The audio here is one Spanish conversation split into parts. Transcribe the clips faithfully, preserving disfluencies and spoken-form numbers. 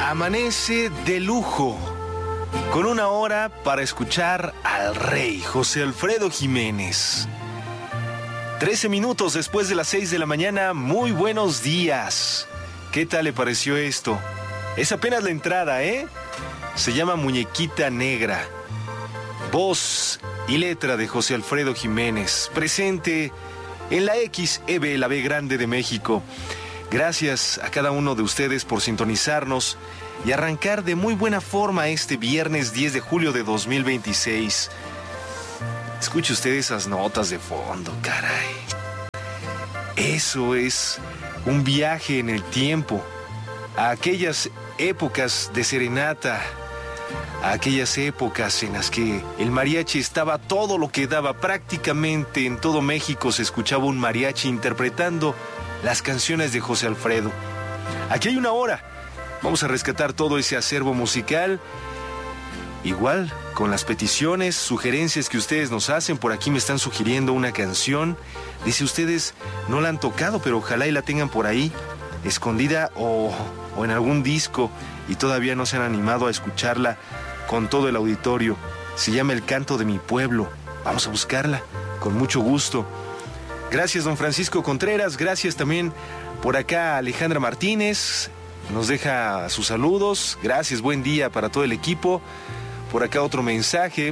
Amanece de lujo, con una hora para escuchar al rey José Alfredo Jiménez. Trece minutos después de las seis de la mañana, muy buenos días. ¿Qué tal le pareció esto? Es apenas la entrada, ¿eh? Se llama Muñequita Negra. Voz y letra de José Alfredo Jiménez, presente en la X E B, la B Grande de México. Gracias a cada uno de ustedes por sintonizarnos y arrancar de muy buena forma este viernes diez de julio de dos mil veintiséis. Escuche usted esas notas de fondo, caray. Eso es un viaje en el tiempo, a aquellas épocas de serenata, a aquellas épocas en las que el mariachi estaba todo lo que daba. Prácticamente en todo México se escuchaba un mariachi interpretando las canciones de José Alfredo. Aquí hay una hora. Vamos a rescatar todo ese acervo musical. Igual, con las peticiones, sugerencias que ustedes nos hacen. Por aquí me están sugiriendo una canción. Dice, ustedes no la han tocado, pero ojalá y la tengan por ahí, escondida o, o en algún disco, y todavía no se han animado a escucharla con todo el auditorio. Se llama El Canto de mi Pueblo. Vamos a buscarla, con mucho gusto. Gracias, don Francisco Contreras. Gracias también por acá Alejandra Martínez. Nos deja sus saludos. Gracias, buen día para todo el equipo. Por acá otro mensaje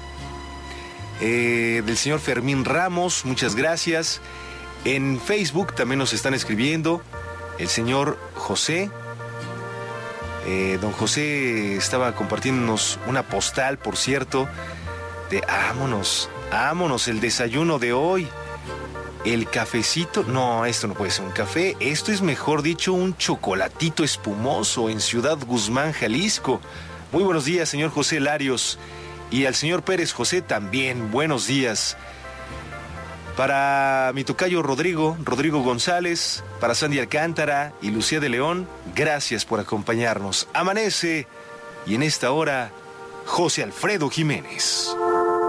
eh, del señor Fermín Ramos. Muchas gracias. En Facebook también nos están escribiendo el señor José. Eh, don José estaba compartiéndonos una postal, por cierto, de ámonos, ámonos, el desayuno de hoy. El cafecito, no, esto no puede ser un café, esto es mejor dicho un chocolatito espumoso en Ciudad Guzmán, Jalisco. Muy buenos días, señor José Larios, y al señor Pérez José también, buenos días. Para mi tocayo Rodrigo, Rodrigo González, para Sandy Alcántara y Lucía de León, gracias por acompañarnos. Amanece, y en esta hora, José Alfredo Jiménez.